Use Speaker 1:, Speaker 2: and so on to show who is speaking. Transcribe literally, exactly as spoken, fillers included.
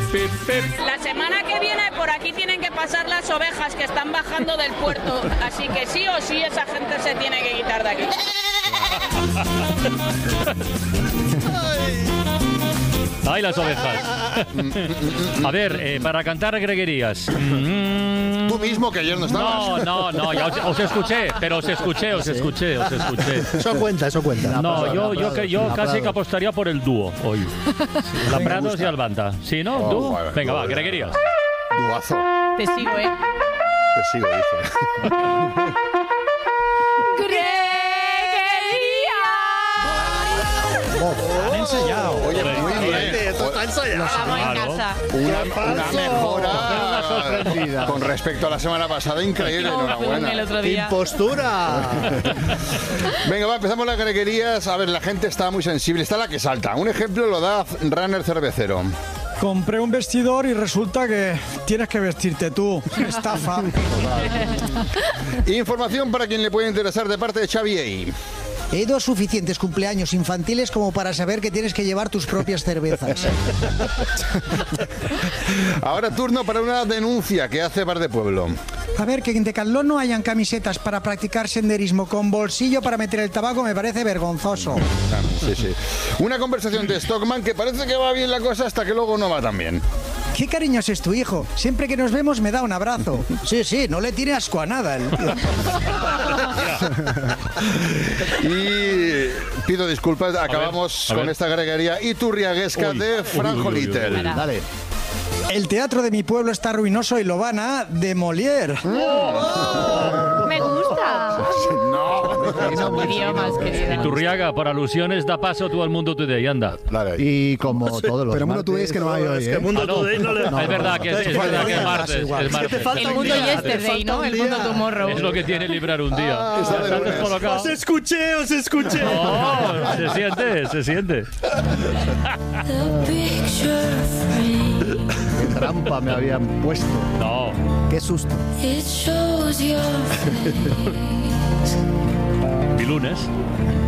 Speaker 1: pip, pip.
Speaker 2: La semana que viene por aquí tienen que pasar las ovejas que están bajando del puerto, así que sí o sí esa gente se tiene que quitar de aquí.
Speaker 1: ¡Ay, las ovejas! A ver, eh, para cantar greguerías.
Speaker 3: Tú mismo, que ayer no estabas.
Speaker 1: No, no, no, ya os, os escuché, pero os escuché, os escuché, os escuché.
Speaker 4: Eso cuenta, eso cuenta.
Speaker 1: No, yo, yo, que- yo casi que apostaría por el dúo hoy. La Prados y Albanta. ¿Sí, no?
Speaker 3: Oh,
Speaker 1: ¿Dúo?
Speaker 3: vale,
Speaker 1: Venga, va,
Speaker 3: vale.
Speaker 1: greguerías.
Speaker 3: Duazo.
Speaker 2: Te sigo, ¿eh?
Speaker 3: Te sigo, dice.
Speaker 4: Han ensayado.
Speaker 3: Oye, muy bien.
Speaker 4: Esto está ensayado.
Speaker 2: Vamos en
Speaker 1: Claro.
Speaker 2: casa.
Speaker 3: Una, una mejora
Speaker 1: Una sorprendida.
Speaker 3: con respecto a la semana pasada, increíble,
Speaker 2: No, el
Speaker 3: enhorabuena.
Speaker 2: otro día.
Speaker 4: Impostura.
Speaker 3: Venga, va, empezamos las greguerías. A ver, la gente está muy sensible, está la que salta. Un ejemplo lo da Runner Cervecero.
Speaker 5: Compré un vestidor y resulta que tienes que vestirte tú. Estafa.
Speaker 3: Información para quien le puede interesar de parte de Xavi Ey.
Speaker 6: He ido a suficientes cumpleaños infantiles como para saber que tienes que llevar tus propias cervezas.
Speaker 3: Ahora turno para una denuncia que hace Bar de Pueblo.
Speaker 6: A ver, que en Decathlon no hayan camisetas para practicar senderismo con bolsillo para meter el tabaco me parece vergonzoso.
Speaker 3: Ah, sí, sí. Una conversación de Stockman que parece que va bien la cosa hasta que luego no va tan bien.
Speaker 6: Qué cariñoso es tu hijo. Siempre que nos vemos me da un abrazo. Sí, sí, no le tiene asco a nada. el tío.
Speaker 3: Y pido disculpas, acabamos
Speaker 1: a ver.
Speaker 3: con esta greguería iturriaguesca
Speaker 1: Uy,
Speaker 3: de
Speaker 1: uy,
Speaker 3: Franjo
Speaker 1: uy, uy, uy,
Speaker 3: Little.
Speaker 1: uy.
Speaker 4: Dale.
Speaker 6: El teatro de mi pueblo está ruinoso y lo van a de Molière.
Speaker 2: Me gusta. Idiomas, querida.
Speaker 1: Iturriaga, por alusiones, da paso tú al Mundo Today, anda.
Speaker 3: Dale.
Speaker 4: Y como todos los
Speaker 7: Pero Mundo Today es que no hay hoy, ¿eh?
Speaker 1: Ah, no. Es verdad que es, es verdad que es martes. Es martes.
Speaker 2: El mundo yesterday, ¿no? El mundo tomorrow.
Speaker 1: Es lo que tiene librar un día.
Speaker 3: Ah,
Speaker 1: Estás
Speaker 3: de lunes.
Speaker 1: descolocado.
Speaker 7: escuché, os escuché.
Speaker 1: No, se siente, se siente.
Speaker 4: Qué trampa me habían puesto.
Speaker 1: No.
Speaker 4: Qué susto.
Speaker 1: Mi lunes.